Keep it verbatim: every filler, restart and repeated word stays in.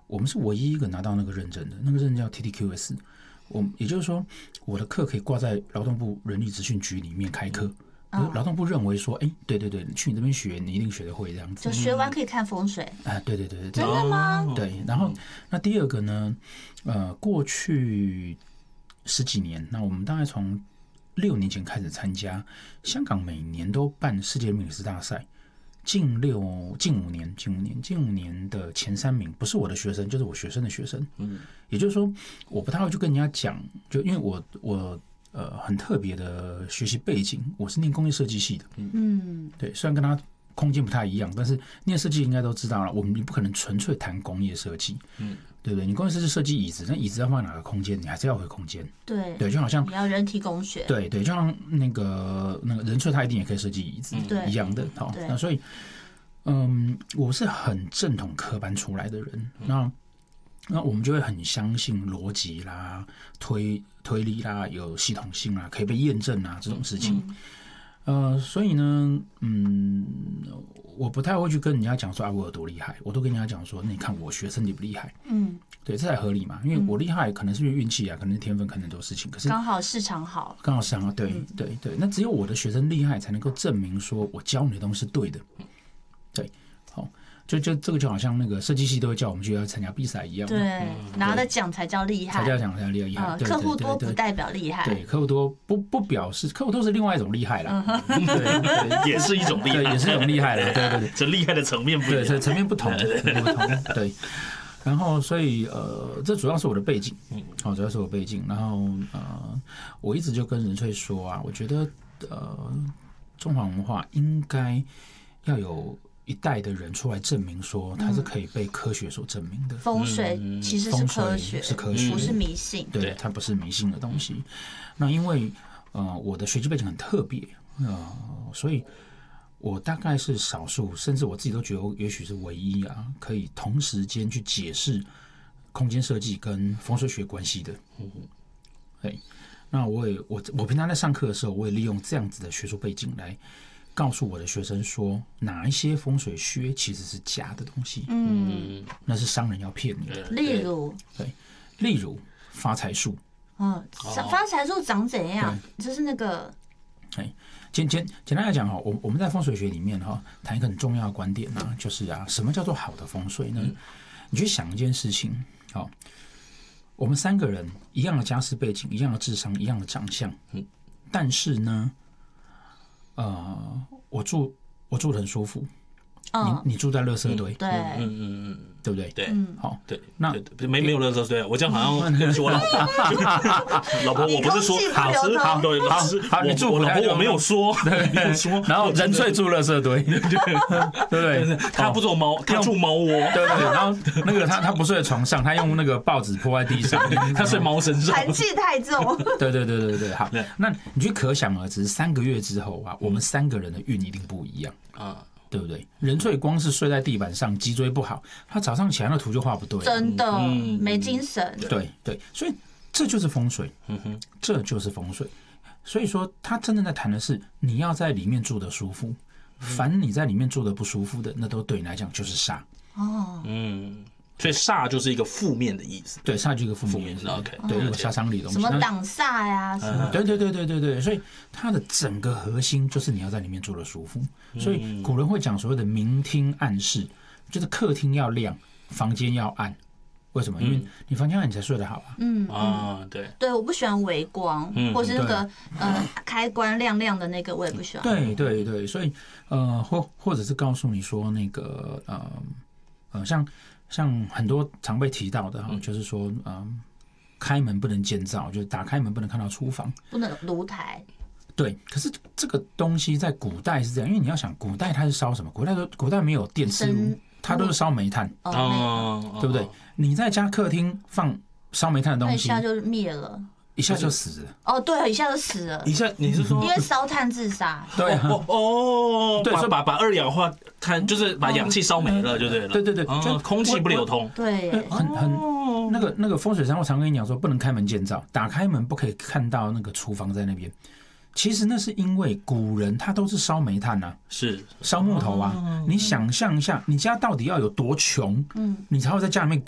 我们是唯一一个拿到那个认证的，那个认证叫 T T Q S。我也就是说，我的课可以挂在劳动部人力资讯局里面开课。嗯、劳动部认为说，哎、欸，对对对，你去你这边学，你一定学得会这样子。 就学完可以看风水。啊、 呃，对对对对， 真的吗？ 对。然后，那第二个呢？呃，过去十几年，那我们大概从六年前开始参加，香港每年都办世界命理师大赛。近六近五年，近五年，近五年的前三名不是我的学生，就是我学生的学生。嗯，也就是说，我不太会去跟人家讲，就因为我我呃很特别的学习背景，我是念工业设计系的。嗯，对，虽然跟他空间不太一样，但是念设计应该都知道了，我们不可能纯粹谈工业设计。嗯。对不对？你工业设计设计椅子，那椅子要放在哪个空间？你还是要回空间。 对对，就好像你要人体工学。 对对，就像那个那个人粹，他一定也可以设计椅子， 嗯、 一样的。好，那所以，嗯，我是很正统科班出来的人，那那我们就会很相信逻辑啦、推推理啦、有系统性啦、可以被验证啊这种事情。嗯呃，所以呢，嗯，我不太会去跟人家讲说啊，我有多厉害，我都跟人家讲说，那你看我学生厉不厉害？嗯，对，这才合理嘛，因为我厉害，可能是运气啊，可能是天分，可能很多事情，可是刚好市场好， 刚好市场好，对、嗯、对对，那只有我的学生厉害，才能够证明说我教你的东西是对的，对，好。就就这个就好像那个设计系都会叫我们去要参加比赛一样， 对，嗯、拿了奖才叫厉害， 才叫奖才叫厉害。 呃、客户多不代表厉害， 对，客户多不不表示客户多是另外一种厉害啦，嗯、对, 对， 也是一种厉害， 对，也是一种厉害啦，对对对， 这厉害的层面不一样， 对，层面不同，层面不同，对。然后，所以呃，这主要是我的背景，好、哦，主要是我背景。然后呃，我一直就跟任粹说啊，我觉得呃，中华文化应该要有一代的人出来证明说它是可以被科学所证明的。 风水其实是科学， 是科学， 不是迷信。 对，它不是迷信的东西。那因为呃，我的学习背景很特别，呃，所以我大概是少数，甚至我自己都觉得我也许是唯一啊，可以同时间去解释空间设计跟风水学关系的。嗯，对。那我也我我平常在上课的时候，我也利用这样子的学术背景来告诉我的学生说，哪一些风水学其实是假的东西，嗯，那是商人要骗你的。 例如， 对，例如发财树， 嗯，发财树长怎样？就是那个， 哎，简简简单来讲哈，我我们在风水学里面哈，谈一个很重要的观点啊，就是啊，什么叫做好的风水呢？嗯、你去想一件事情，好，我们三个人一样的家世背景，一样的智商，一样的长相，嗯，但是呢。呃，我住我住得很舒服，哦、你你住在垃圾堆， 嗯、对， 嗯嗯嗯， 对不对？ 对， 好， 对， 那没没有垃圾堆，我这样好像对不起我老婆，老婆我不是说好吃好对好吃好，你住我老婆我没有说没有说， 然后人粹住垃圾堆，对不对？ 他不住猫，他住猫窝， 对对，然后那个他他不睡在床上，他用那个报纸铺在地上， 他睡猫身上， 寒气太重。 对对对对对，好，那你就可想而知，三个月之后啊，我们三个人的运一定不一样啊。对不对？人粹光是睡在地板上，脊椎不好，他早上起来那图就画不对， 真的、嗯、没精神。 对对，所以这就是风水，嗯哼，这就是风水。所以说，他真正在谈的是你要在里面住的舒服，凡你在里面住的不舒服的，那都对你来讲就是煞。 哦， 嗯。所以煞就是一个负面的意思， 对，煞就是一个负面的意思 ，OK， 对，有杀伤力的东西， 什么挡煞呀，什么， 对对对对对对，所以它的整个核心就是你要在里面住得舒服。所以古人会讲所谓的明厅暗室，就是客厅要亮，房间要暗。为什么？因为你房间暗，你才睡得好啊。 嗯啊，对对，我不喜欢微光，或是那个呃开关亮亮的那个，我也不喜欢。 对对对，所以呃，或或者是告诉你说那个呃呃像。像很多常被提到的哈，就是说，嗯，开门不能见灶，就是打开门不能看到厨房， 不能炉台。 对，可是这个东西在古代是这样，因为你要想，古代它是烧什么？古代都古代没有电磁炉，它都是烧煤炭， 哦， 对不对？你在家客厅放烧煤炭的东西， 一下就灭了。 一下就死了哦，对，一下就死了。 一下你是说， 因为烧炭自杀？ 对哦哦，对，所以把把二氧化碳就是把氧气烧没了，就对了。 对对对， 就空气不流通。 对， 很很那个那个风水上，我常跟你讲说，不能开门见灶，打开门不可以看到那个厨房在那边。其实那是因为古人他都是烧煤炭啊， 是烧木头啊。你想象一下，你家到底要有多穷，嗯，你才会在家里面